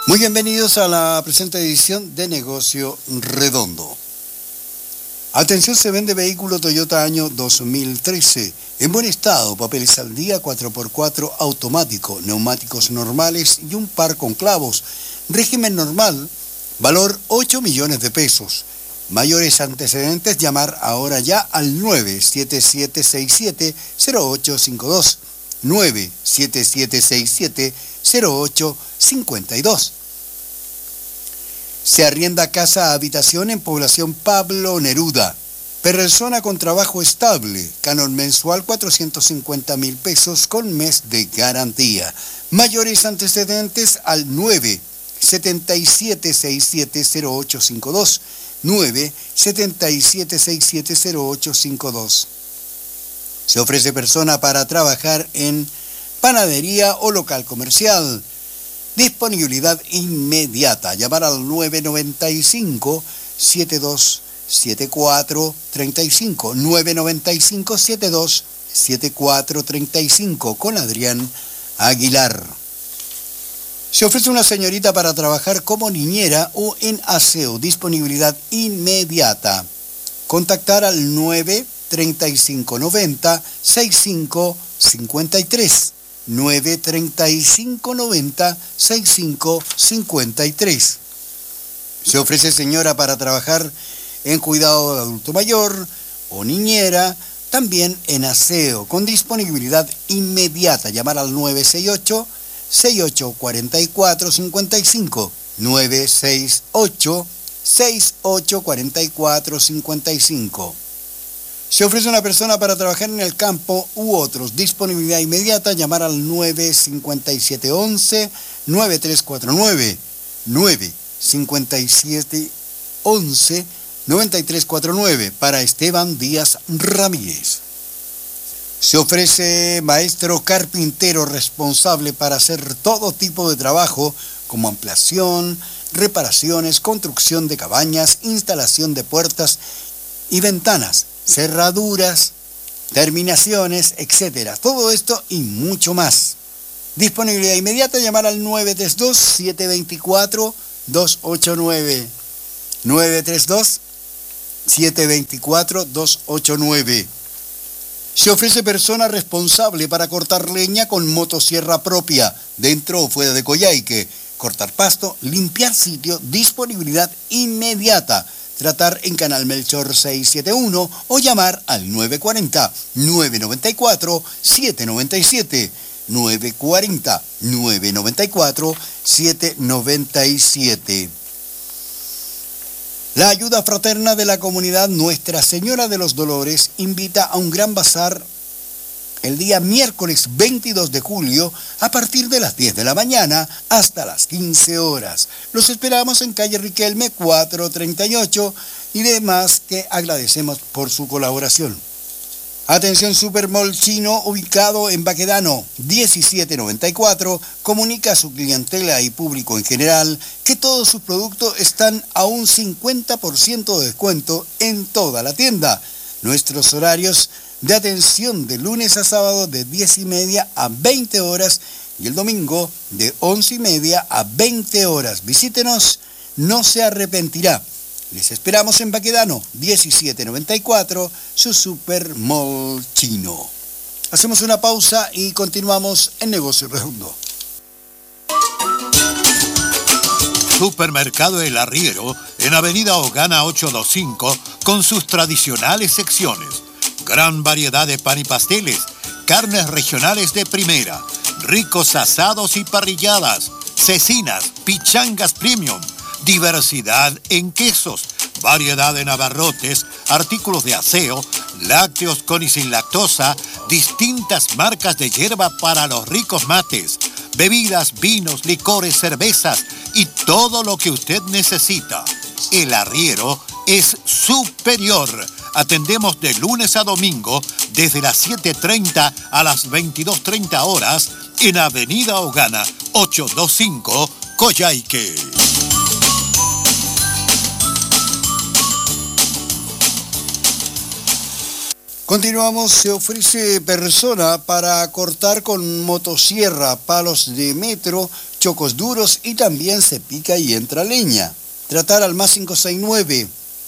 Muy bienvenidos a la presente edición de Negocio Redondo. Atención, se vende vehículo Toyota año 2013. En buen estado, papeles al día, 4x4 automático, neumáticos normales y un par con clavos. Régimen normal, valor 8 millones de pesos. Mayores antecedentes, llamar ahora ya al 97767-0852. 97767-0852. Se arrienda casa habitación en población Pablo Neruda. Persona con trabajo estable. Canon mensual 450.000 pesos con mes de garantía. Mayores antecedentes al 977670852. 977670852. Se ofrece persona para trabajar en panadería o local comercial. Disponibilidad inmediata. Llamar al 995-727435. 995-727435 con Adrián Aguilar. Se ofrece una señorita para trabajar como niñera o en aseo. Disponibilidad inmediata. Contactar al 93590-6553. 93590-6553. Se ofrece señora para trabajar en cuidado de adulto mayor o niñera, también en aseo, con disponibilidad inmediata. Llamar al 968-6844-55. 968-6844-55. Se ofrece una persona para trabajar en el campo u otros. Disponibilidad inmediata. Llamar al 95711-9349. 95711-9349 para Esteban Díaz Ramírez. Se ofrece maestro carpintero responsable para hacer todo tipo de trabajo como ampliación, reparaciones, construcción de cabañas, instalación de puertas y ventanas, cerraduras, terminaciones, etc. Todo esto y mucho más. Disponibilidad inmediata. Llamar al 932-724-289. 932-724-289. Se ofrece persona responsable para cortar leña con motosierra propia, dentro o fuera de Coyhaique, cortar pasto, limpiar sitio. Disponibilidad inmediata. Tratar en Canal Melchor 671 o llamar al 940-994-797. 940-994-797. La ayuda fraterna de la comunidad Nuestra Señora de los Dolores invita a un gran bazar el día miércoles 22 de julio a partir de las 10 de la mañana hasta las 15 horas. Los esperamos en calle Riquelme 438 y demás que agradecemos por su colaboración. Atención, Supermall Chino, ubicado en Baquedano 1794, comunica a su clientela y público en general que todos sus productos están a un 50% de descuento en toda la tienda. Nuestros horarios de atención de lunes a sábado de 10:30 a 20 horas y el domingo de 11:30 a 20 horas. Visítenos, no se arrepentirá. Les esperamos en Baquedano 1794, su Supermall Chino. Hacemos una pausa y continuamos en Negocio Redondo. Supermercado El Arriero en Avenida Hogana 825 con sus tradicionales secciones. Gran variedad de pan y pasteles, carnes regionales de primera, ricos asados y parrilladas, cecinas, pichangas premium, diversidad en quesos, variedad en abarrotes, artículos de aseo, lácteos con y sin lactosa, distintas marcas de hierba para los ricos mates, bebidas, vinos, licores, cervezas y todo lo que usted necesita. El Arriero es superior. Atendemos de lunes a domingo desde las 7:30 a las 22:30 horas en Avenida Hogana 825, Coyhaique. Continuamos. Se ofrece persona para cortar con motosierra, palos de metro, chocos duros y también se pica y entra leña. Tratar al más 569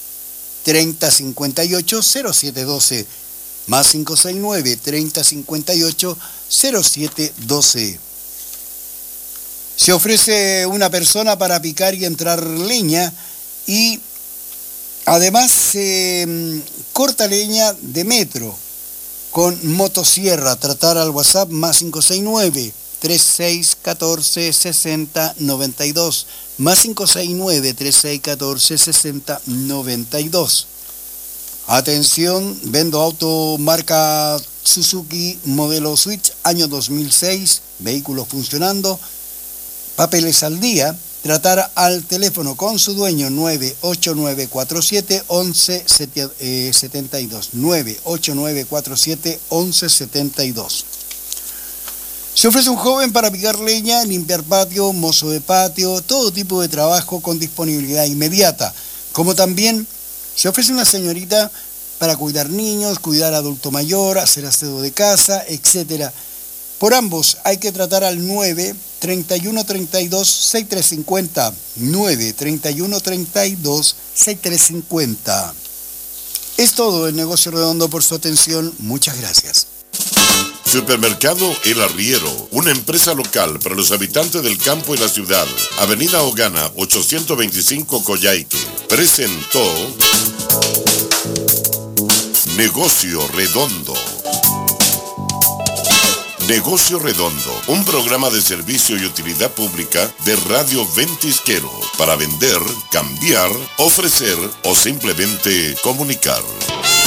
3058 0712. Más 569 3058 0712. Se ofrece una persona para picar y entrar leña y además se corta leña de metro con motosierra. Tratar al WhatsApp más 569 3614 60 92. Más 569 3614 60 92. Atención, vendo auto marca Suzuki modelo Switch año 2006, vehículo funcionando, papeles al día. Tratar al teléfono con su dueño 98947 1172. 98947 1172. Se ofrece un joven para picar leña, limpiar patio, mozo de patio, todo tipo de trabajo con disponibilidad inmediata. Como también se ofrece una señorita para cuidar niños, cuidar adulto mayor, hacer aseo de casa, etc. Por ambos hay que tratar al 9 31 32 6350. 9 31 32 6350. Es todo el Negocio Redondo. Por su atención. Muchas gracias. Supermercado El Arriero, una empresa local para los habitantes del campo y la ciudad. Avenida Ogana, 825 Coyhaique. Presentó Negocio Redondo. Negocio Redondo, un programa de servicio y utilidad pública de Radio Ventisquero para vender, cambiar, ofrecer o simplemente comunicar.